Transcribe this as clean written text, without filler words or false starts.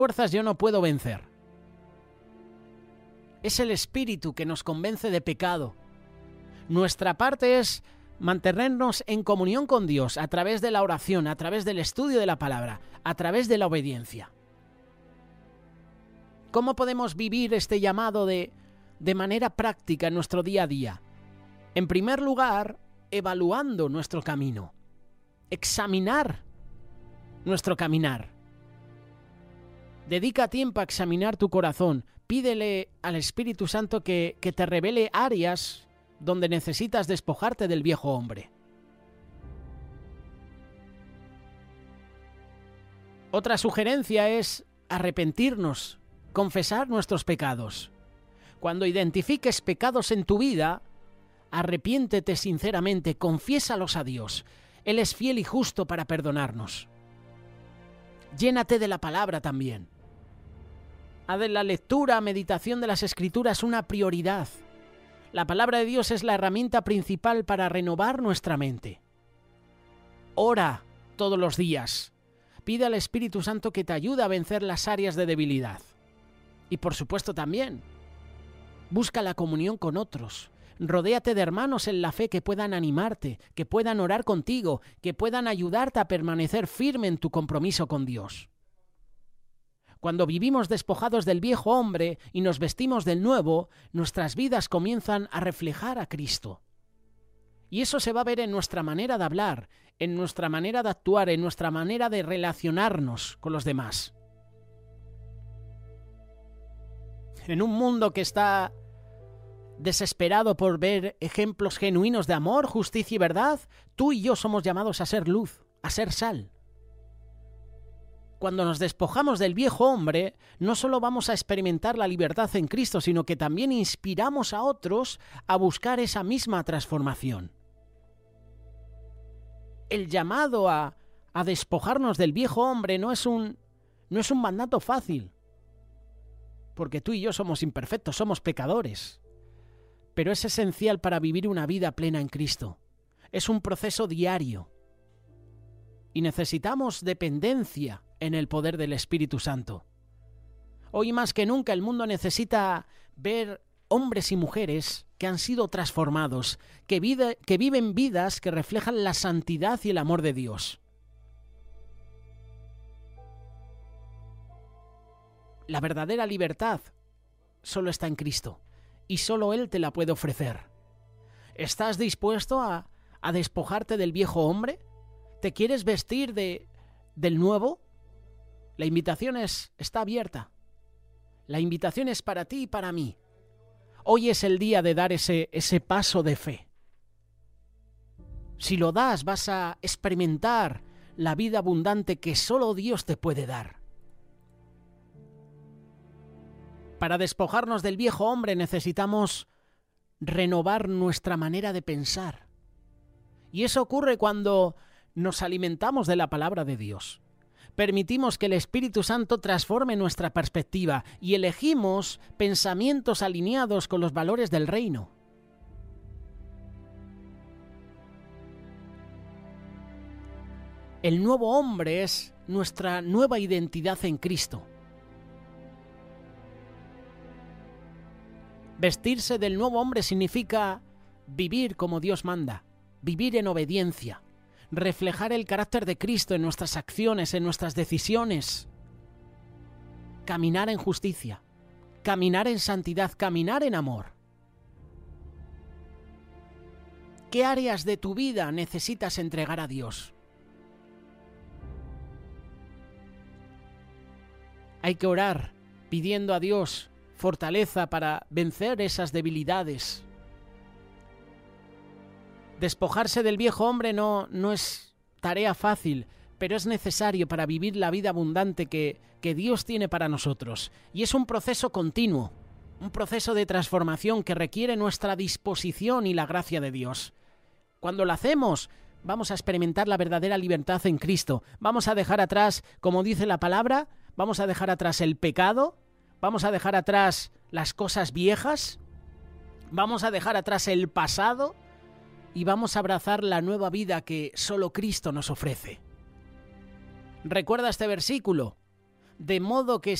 fuerzas yo no puedo vencer. Es el Espíritu que nos convence de pecado. Nuestra parte es mantenernos en comunión con Dios a través de la oración, a través del estudio de la palabra, a través de la obediencia. ¿Cómo podemos vivir este llamado de manera práctica en nuestro día a día? En primer lugar, evaluando nuestro camino. Examinar nuestro caminar. Dedica tiempo a examinar tu corazón. Pídele al Espíritu Santo que te revele áreas donde necesitas despojarte del viejo hombre. Otra sugerencia es arrepentirnos, confesar nuestros pecados. Cuando identifiques pecados en tu vida, arrepiéntete sinceramente, confiésalos a Dios. Él es fiel y justo para perdonarnos. Llénate de la palabra también. Haz de la lectura, meditación de las Escrituras una prioridad. La palabra de Dios es la herramienta principal para renovar nuestra mente. Ora todos los días. Pide al Espíritu Santo que te ayude a vencer las áreas de debilidad. Y por supuesto también, busca la comunión con otros. Rodéate de hermanos en la fe que puedan animarte, que puedan orar contigo, que puedan ayudarte a permanecer firme en tu compromiso con Dios. Cuando vivimos despojados del viejo hombre y nos vestimos del nuevo, nuestras vidas comienzan a reflejar a Cristo. Y eso se va a ver en nuestra manera de hablar, en nuestra manera de actuar, en nuestra manera de relacionarnos con los demás. En un mundo que está desesperado por ver ejemplos genuinos de amor, justicia y verdad, tú y yo somos llamados a ser luz, a ser sal. Cuando nos despojamos del viejo hombre, no solo vamos a experimentar la libertad en Cristo, sino que también inspiramos a otros a buscar esa misma transformación. El llamado a despojarnos del viejo hombre no es un mandato fácil, porque tú y yo somos imperfectos, somos pecadores. Pero es esencial para vivir una vida plena en Cristo. Es un proceso diario. Y necesitamos dependencia en el poder del Espíritu Santo. Hoy más que nunca el mundo necesita ver hombres y mujeres que han sido transformados, que viven vidas que reflejan la santidad y el amor de Dios. La verdadera libertad solo está en Cristo. Y solo Él te la puede ofrecer. ¿Estás dispuesto a despojarte del viejo hombre? ¿Te quieres vestir del nuevo? La invitación está abierta. La invitación es para ti y para mí. Hoy es el día de dar ese paso de fe. Si lo das, vas a experimentar la vida abundante que solo Dios te puede dar. Para despojarnos del viejo hombre necesitamos renovar nuestra manera de pensar. Y eso ocurre cuando nos alimentamos de la palabra de Dios. Permitimos que el Espíritu Santo transforme nuestra perspectiva y elegimos pensamientos alineados con los valores del reino. El nuevo hombre es nuestra nueva identidad en Cristo. Vestirse del nuevo hombre significa vivir como Dios manda, vivir en obediencia, reflejar el carácter de Cristo en nuestras acciones, en nuestras decisiones, caminar en justicia, caminar en santidad, caminar en amor. ¿Qué áreas de tu vida necesitas entregar a Dios? Hay que orar pidiendo a Dios fortaleza para vencer esas debilidades. Despojarse del viejo hombre no es tarea fácil, pero es necesario para vivir la vida abundante que Dios tiene para nosotros. Y es un proceso continuo, un proceso de transformación que requiere nuestra disposición y la gracia de Dios. Cuando lo hacemos, vamos a experimentar la verdadera libertad en Cristo. Vamos a dejar atrás, como dice la palabra, vamos a dejar atrás el pecado, vamos a dejar atrás las cosas viejas, vamos a dejar atrás el pasado y vamos a abrazar la nueva vida que solo Cristo nos ofrece. Recuerda este versículo. de modo que